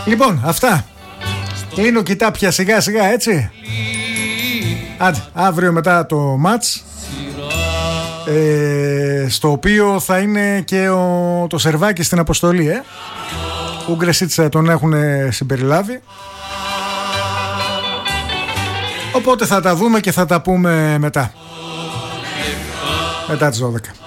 Λοιπόν, αυτά. Είναι ο Κιτάπια σιγά σιγά, έτσι. Άντε, αύριο μετά το μάτς, στο οποίο θα είναι και το Σερβάκη στην αποστολή, Ούγκρεσίτσα τον έχουν συμπεριλάβει. Οπότε θα τα δούμε και θα τα πούμε μετά τις 12.